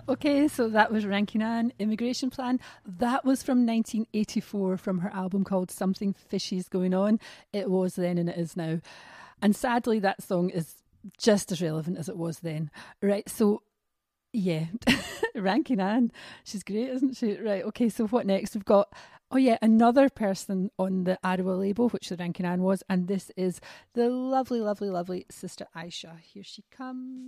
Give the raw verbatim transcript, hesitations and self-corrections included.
Okay, so that was Rankin Ann, Immigration Plan. That was from nineteen eighty-four from her album called Something Fishy's Going On. It was then and it is now. And sadly, that song is just as relevant as it was then. Right, so yeah, Rankin Ann, she's great, isn't she? Right, okay, so what next? We've got, oh yeah, another person on the Arrowa label, which the Rankin Ann was, and this is the lovely, lovely, lovely Sister Aisha. Here she comes.